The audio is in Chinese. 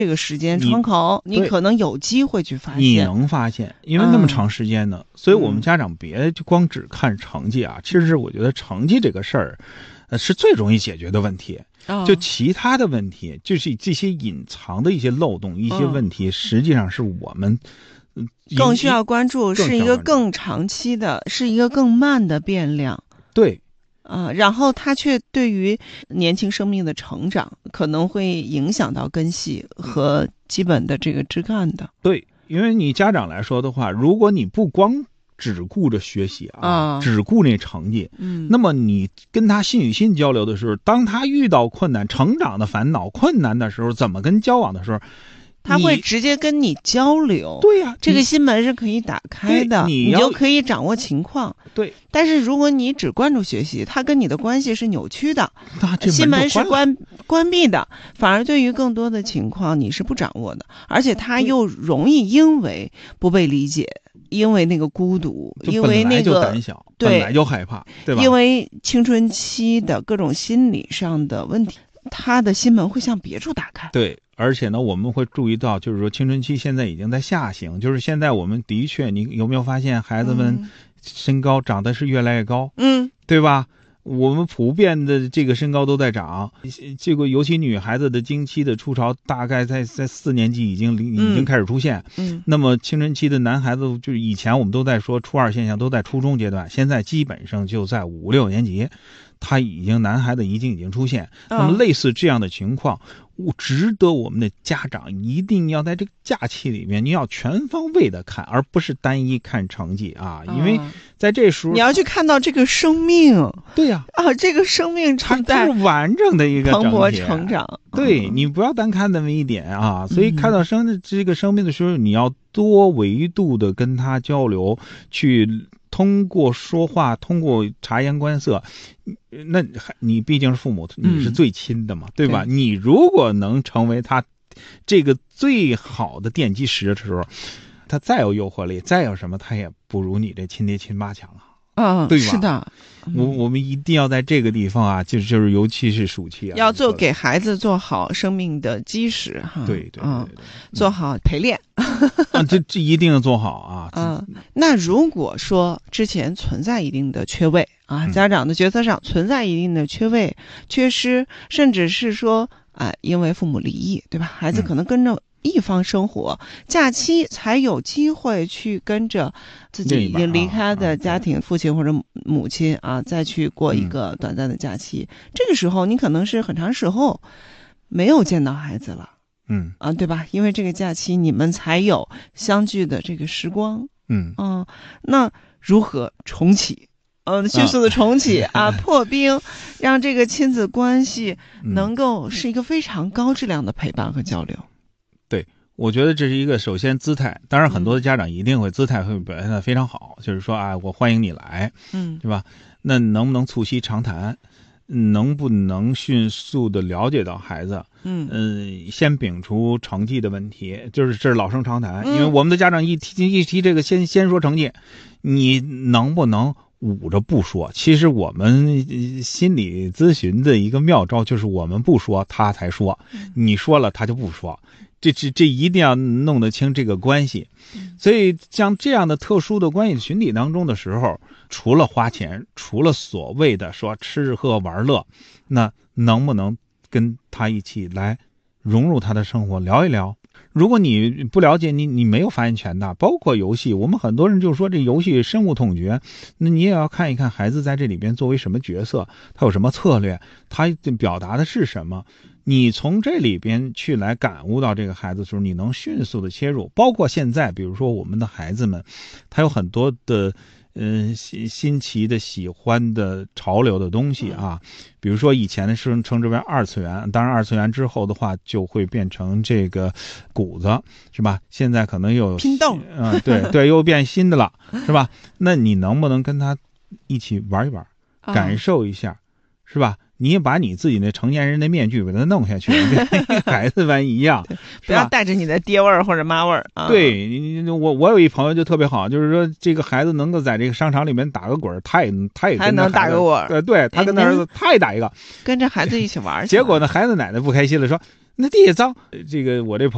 这个时间窗口，你可能有机会去发现。 你能发现，因为那么长时间呢，所以我们家长别就光只看成绩啊。其实我觉得成绩这个事儿，是最容易解决的问题。就其他的问题，就是这些隐藏的一些漏洞、一些问题，实际上是我们更需要关注，是一个更长期的，是一个更慢的变量。 对。 然后它却对于年轻生命的成长可能会影响到根系和基本的这个枝干的。 对，因为你家长来说的话，如果你不光只顾着学习只顾那成绩，那么你跟他心与心交流的时候，当他遇到困难、成长的烦恼、困难的时候，怎么跟交往的时候， 他会直接跟你交流。 对呀， 这个心门是可以打开的，你就可以掌握情况。 对， 但是如果你只关注学习，他跟你的关系是扭曲的，心门是关闭的，反而对于更多的情况你是不掌握的，而且他又容易因为不被理解，因为那个孤独，因为那个本来就胆小，本来就害怕，对吧？ 因为青春期的各种心理上的问题，他的心门会向别处打开。 对，而且呢，我们会注意到，就是说青春期现在已经在下行，就是现在我们的确，你有没有发现孩子们身高长得是越来越高？对吧？我们普遍的这个身高都在涨，这个尤其女孩子的经期的初潮，大概在4年级已经开始出现。那么青春期的男孩子，就是以前我们都在说初二现象都在初中阶段，现在基本上就在5、6年级，男孩子已经出现。那么类似这样的情况，值得我们的家长一定要在这个假期里面，你要全方位的看，而不是单一看成绩啊。因为在这时候你要去看到这个生命。 对呀， 这个生命它是完整的一个蓬勃成长。 对，你不要单看那么一点啊。所以看到这个生命的时候，你要多维度的跟他交流，去通过说话，通过察言观色。那你毕竟是父母，你是最亲的嘛，对吧？你如果能成为他这个最好的奠基石的时候，他再有诱惑力，再有什么，他也不如你这亲爹亲妈强啊。对吧？ 是的。 我们一定要在这个地方啊，就是尤其是暑期要给孩子做好生命的基石哈。 对， 做好陪练。 这一定要做好啊。 那如果说之前存在一定的缺位家长的决策上存在一定的缺位、缺失，甚至是说因为父母离异，对吧？孩子可能跟着一方生活，假期才有机会去跟着自己已经离开的家庭父亲或者母亲再去过一个短暂的假期。这个时候你可能是很长时候没有见到孩子了，对吧？因为这个假期你们才有相聚的这个时光。那如何重启？迅速的重启破冰，让这个亲子关系能够是一个非常高质量的陪伴和交流。 对，我觉得这是一个首先姿态，当然很多的家长一定会姿态会表现得非常好，就是说我欢迎你来，对吧？那能不能促膝长谈？能不能迅速的了解到孩子？先摒除成绩的问题，这是老生常谈，因为我们的家长一提这个先说成绩，你能不能捂着不说？其实我们心理咨询的一个妙招就是我们不说他才说，你说了他就不说。这一定要弄得清这个关系。所以像这样的特殊的关系群体当中的时候，除了花钱，除了所谓的说吃喝玩乐，那能不能跟他一起来融入他的生活，聊一聊？如果你不了解，你没有发言权的。包括游戏，我们很多人就说这游戏深恶痛绝，那你也要看一看孩子在这里边作为什么角色，他有什么策略，他表达的是什么。你从这里边去来感悟到这个孩子的时候，你能迅速的切入。包括现在比如说我们的孩子们，他有很多的新奇的喜欢的潮流的东西比如说以前的是称之为二次元，当然二次元之后的话就会变成这个谷子，是吧？现在可能又有拼豆对又变新的了，是吧？那你能不能跟他一起玩一玩，感受一下，是吧？你也把你自己那成年人的面具给他弄下去，跟孩子们一样， 不要带着你的爹味儿或者妈味儿对，我有一朋友就特别好，就是说这个孩子能够在这个商场里面打个滚，他也还能打个滚， 对，他跟他儿子他也打一个， 跟着孩子一起玩。 结果呢，孩子奶奶不开心了，说那地也脏。这个我这朋友